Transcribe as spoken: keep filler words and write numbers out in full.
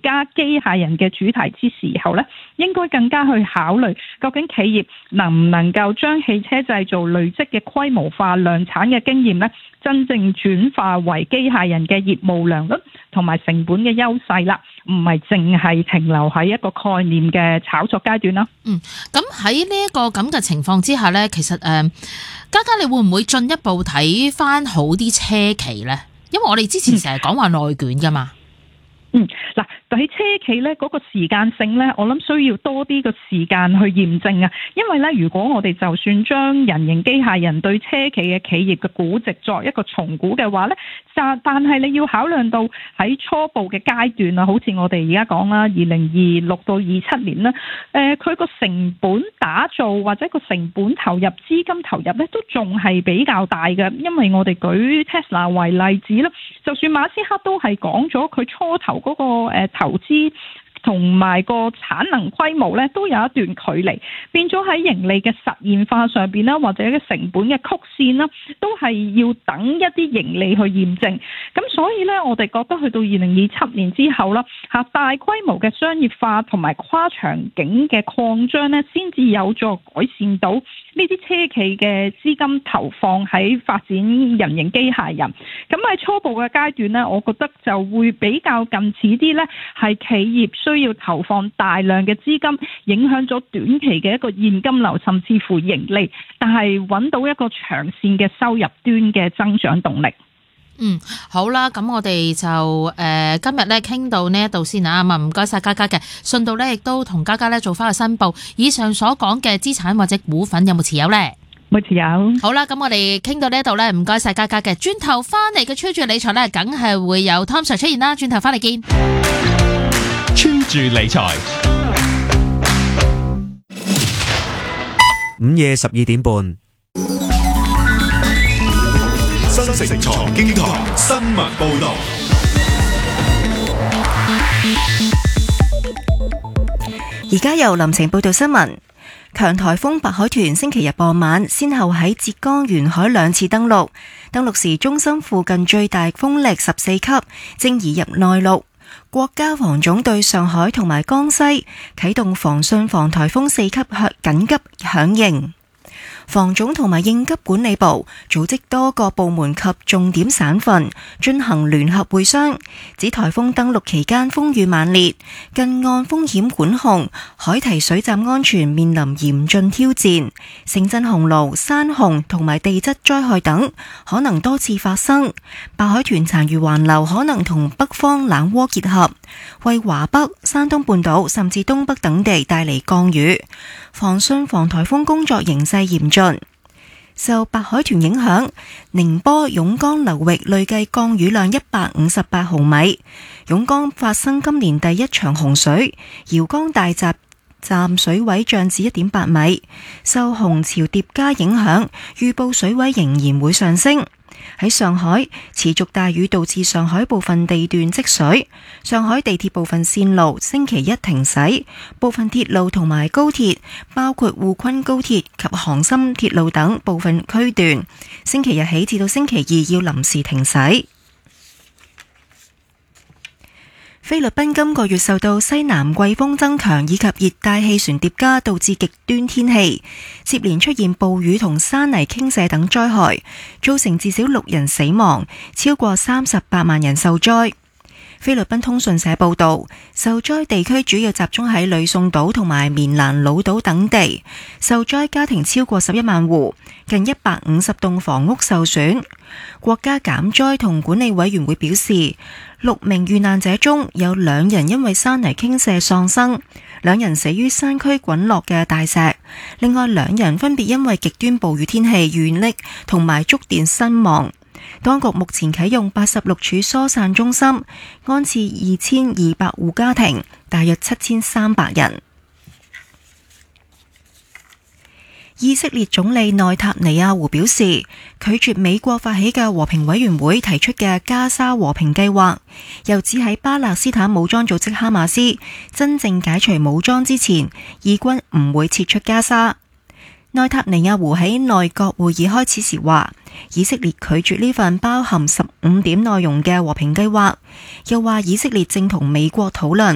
家機械人嘅主題之時候呢，應該更加去考慮究竟企業能唔能夠將汽車製造累積嘅規模化量產嘅經驗呢，真正轉化為機械人嘅業務良率同埋成本嘅優勢啦，唔係淨係停留喺一個概念嘅炒作階段啦。 嗯，咁喺呢一個咁嘅情況之下呢，其實誒、呃，嘉嘉你會唔會進一步睇翻好啲車企呢？因為我哋之前成日講話內卷噶嘛。 嗯，嗱，喺車企咧嗰個時間性咧，我諗需要多啲個時間去驗證啊。因為咧，如果我哋就算將人形機械人對車企嘅企業嘅估值作一個重估嘅話咧，但但係你要考量到喺初步嘅階段啊，好似我哋而家講啦，二零二六到二七年啦，誒佢個成本打造或者個成本投入資金投入咧，都仲係比較大嘅。因為我哋舉 Tesla 為例子啦，就算馬斯克都係講咗佢初頭嗰個誒投資同埋個產能規模咧，都有一段距離，變咗喺盈利嘅實現化上邊啦，或者嘅成本嘅曲線啦，都係要等一啲盈利去驗證。咁所以咧，我哋覺得去到二零二七年之後啦，嚇大規模嘅商業化同埋跨場景嘅擴張咧，先至有助改善到呢啲車企嘅資金投放喺發展人形機械人。咁喺初步嘅階段咧，我覺得就會比較近似啲咧，係企業需要投放大量嘅資金，影響咗短期嘅一個現金流，甚至乎盈利，但係揾到一個長線嘅收入端嘅增長動力。 嗯，好啦，咁我哋就誒、呃、今日咧傾到呢一度先啊，咁唔該晒嘉嘉嘅，順道咧亦都同嘉嘉咧做翻個申報，以上所講嘅資產或者股份有冇持有呢？ 冇持有。 好啦，咁我哋傾到呢一度咧，唔該晒嘉嘉嘅，轉頭翻嚟嘅穿住理財咧，梗係會有 Tom Sir 出現啦，轉頭翻嚟見。 穿住理財， 午夜十二點半。 新城財經台新聞報道。 而家由林晴報道新聞。強颱風白海豚星期日傍晚先後喺浙江沿海兩次登陸，登陸時中心附近最大風力十四級，正移入內陸。國家防總對上海同埋江西啟動防汛防颱風四級緊急響應。防總同埋應急管理部組織多個部門及重點省份進行聯合會商，指颱風登陸期間風雨猛烈，近岸風險管控、海堤水浸安全面臨嚴峻挑戰，城鎮洪澇、山洪同埋地質災害等可能多次發生，白海豚殘餘環流可能同北方冷渦結合，為華北、山東半島甚至東北等地帶嚟降雨。防汛防颱風工作形勢嚴峻，受白海豚影響，寧波甬江流域累計降雨量一百五十八毫米，甬江發生今年第一場洪水，瑤江大閘站水位漲至一點八米，受洪潮疊加影響，預報水位仍然會上升。喺上海，持續大雨導致上海部分地段積水，上海地鐵部分線路星期一停駛，部分鐵路同埋高鐵，包括滬昆高鐵及杭深鐵路等部分區段，星期日起至到星期二要臨時停駛。菲律賓今個月受到西南季風增強以及熱帶氣旋疊加，導致極端天氣，接連出現暴雨同山泥傾瀉等災害，造成至少六人死亡，超過三十八萬人受災。菲律賓通訊社報道，受災地區主要集中喺呂宋島同埋棉蘭老島等地，受災家庭超過十一萬戶，近一百五十棟房屋受損。國家減災同管理委員會表示，六名遇難者中有兩人因為山泥傾瀉喪生，兩人死於山區滾落嘅大石，另外兩人分別因為極端暴雨天氣遇溺同埋觸電身亡。當局目前啟用八十六處疏散中心，安置二千二百戶家庭，大約七千三百人。以色列總理內塔尼亞胡表示，拒絕美國發起嘅和平委員會提出嘅加沙和平計劃，又指喺巴勒斯坦武裝組織哈馬斯真正解除武裝之前，以軍唔會撤出加沙。內塔尼亞胡喺內閣會議開始時話，以色列拒絕呢份包含十五點內容嘅和平計劃，又話以色列正同美國討論